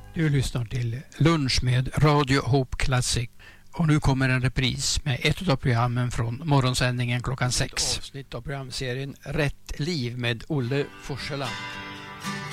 Du lyssnar till Lunch med Radio Hope Classic. Och nu kommer en repris med ett av programmen från morgonsändningen klockan 6. Avsnitt av programserien Rätt liv med Olle Forseland.